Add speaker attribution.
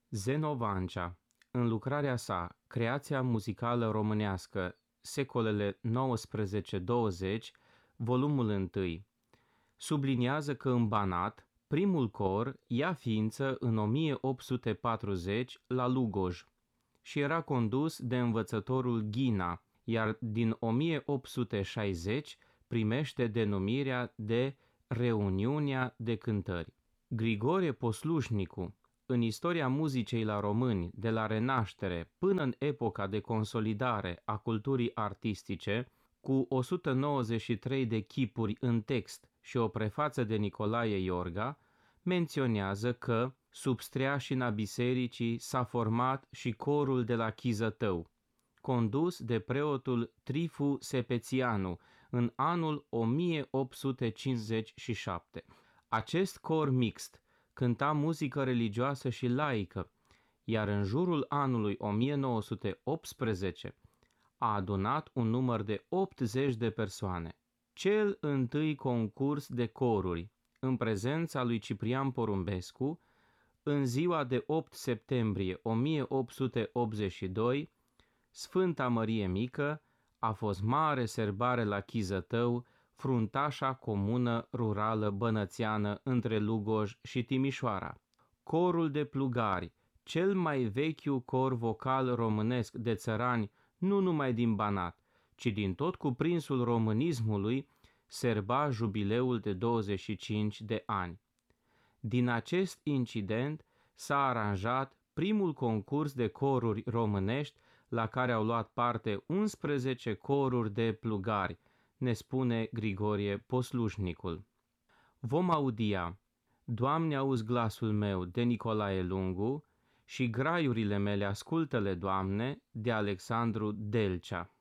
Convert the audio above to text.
Speaker 1: Zeno Vancea, în lucrarea sa Creația muzicală românească, secolele 19-20, volumul 1, subliniază că în Banat, primul cor ia ființă în 1840 la Lugoj și era condus de învățătorul Ghina, iar din 1860 primește denumirea de Reuniunea de Cântări. Grigorie Poslușnicu, în istoria muzicii la români, de la Renaștere până în epoca de consolidare a culturii artistice, cu 193 de chipuri în text și o prefață de Nicolae Iorga, menționează că sub streașina bisericii s-a format și corul de la Chizătău, condus de preotul Trifu Sepețianu în anul 1857. Acest cor mixt cânta muzică religioasă și laică, iar în jurul anului 1918 a adunat un număr de 80 de persoane. Cel întâi concurs de coruri, în prezența lui Ciprian Porumbescu, în ziua de 8 septembrie 1882, Sfânta Mărie Mică, a fost mare serbare la Chizătău, fruntașa comună rurală bănățeană între Lugoj și Timișoara. Corul de plugari, cel mai vechiul cor vocal românesc de țărani, nu numai din Banat, ci din tot cuprinsul românismului, serba jubileul de 25 de ani. Din acest incident s-a aranjat primul concurs de coruri românești la care au luat parte 11 coruri de plugari, ne spune Grigorie Poslușnicul. Vom audia Doamne, auzi glasul meu de Nicolae Lungu și Graiurile mele ascultă-le, Doamne, de Alexandru Delcea.